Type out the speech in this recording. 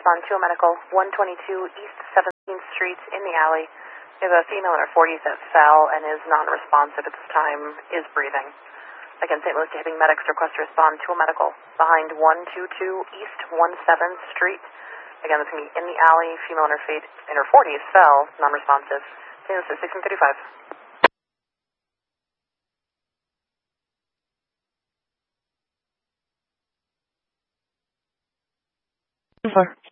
respond to a medical, 122 East 17th Street in the alley. We have a female in her 40s that fell and is non-responsive at this time, is breathing. Again, St. Louis Behaving Medics request to respond to a medical behind 122 East 17th Street. Again, this is going to be in the alley. Female in her 40s fell, non-responsive. St. Louis at 1635. 4.